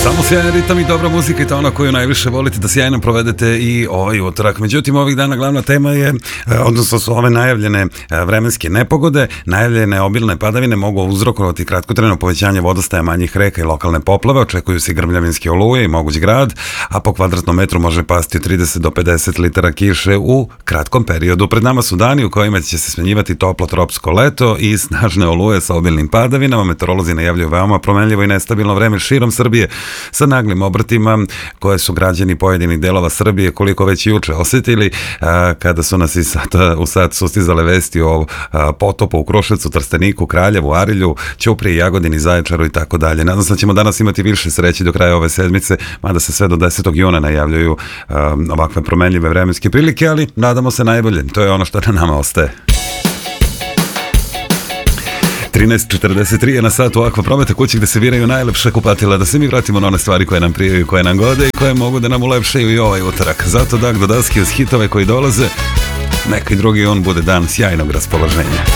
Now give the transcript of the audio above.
Samo sjajan ritam i dobra muzika i to ona koju najviše volite da sjajno provedete i ovaj utorak. Međutim, ovih dana glavna tema je, odnosno su ove najavljene vremenske nepogode. Najavljene obilne padavine mogu uzrokovati kratkotrajno povećanje vodostaja manjih reka i lokalne poplave. Očekuju se grmljavinske oluje i moguć grad, a po kvadratnom metru može pasti od 30 do 50 litara kiše u kratkom periodu. Pred nama su dani u kojima će se smenjivati toplo tropsko leto i snažne oluje sa obilnim padavinama. Meteorolozi najavljuju veoma promenljivo i nestabilno vreme širom Srbije, sa naglim obrtima koje su građani pojedinih delova Srbije koliko već juče osjetili kada su nas iz sata u sat sustizale vesti o potopu u Kruševcu, Trsteniku, Kraljevu, Arilju, Ćupriji, Jagodini, Zaječaru i tako dalje. Nadam se da ćemo danas imati više sreće do kraja ove sedmice, mada se sve do 10. juna najavljuju ovakve promenljive vremenske prilike, ali nadamo se najbolje. To je ono što na nama ostaje. 13.43 je na satu Akva Prometa, kući gde se viraju najlepša kupatila, da se mi vratimo na one stvari koje nam prijaju, koje nam gode i koje mogu da nam ulepšaju i ovaj utorak. Zato dak do daske uz hitove koji dolaze, neki drugi on bude dan sjajnog raspoloženja.